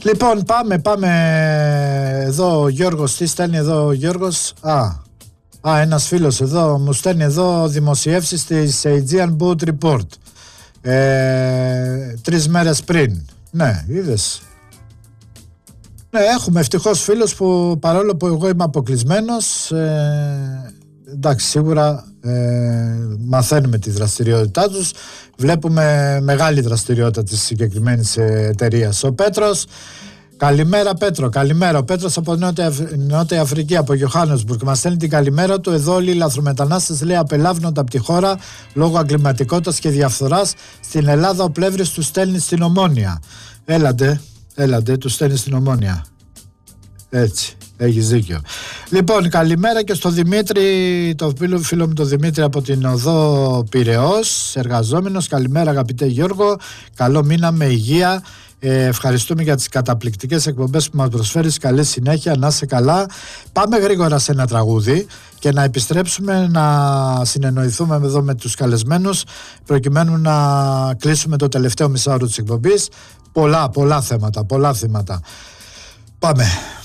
Λοιπόν, πάμε. Εδώ ο Γιώργος, τι στέλνει εδώ ο Γιώργος? Ένας φίλος εδώ μου στέλνει εδώ δημοσιεύσεις της Aegean Boat Report 3 μέρες πριν. Ναι, είδες. Ναι, έχουμε ευτυχώς φίλους που, παρόλο που εγώ είμαι αποκλεισμένος, εντάξει, σίγουρα μαθαίνουμε τη δραστηριότητά τους. Βλέπουμε μεγάλη δραστηριότητα της συγκεκριμένης εταιρείας. Ο Πέτρος, καλημέρα Πέτρο, καλημέρα. Ο Πέτρος από Νότια Αφρική, από Johannesburg, μας στέλνει την καλημέρα του. Εδώ όλοι οι λαθρομετανάστες, λέει, απελάβνονται από τη χώρα λόγω εγκληματικότητας και διαφθοράς. Στην Ελλάδα ο Πλεύρης τους στέλνει στην Ομόνια. Έλατε, τους στέλνει στην Ομόνια. Έτσι, έχεις δίκιο. Λοιπόν, καλημέρα και στο Δημήτρη, το φίλο μου τον Δημήτρη από την οδό Πειραιώς, εργαζόμενος. Καλημέρα αγαπητέ Γιώργο, καλό μήνα με υγεία. Ευχαριστούμε για τις καταπληκτικές εκπομπές που μας προσφέρεις. Καλή συνέχεια, να είσαι καλά. Πάμε γρήγορα σε ένα τραγούδι και να επιστρέψουμε να συνεννοηθούμε εδώ με τους καλεσμένους, προκειμένου να κλείσουμε το τελευταίο μισάωρο της εκπομπής. Πολλά θέματα. Πάμε.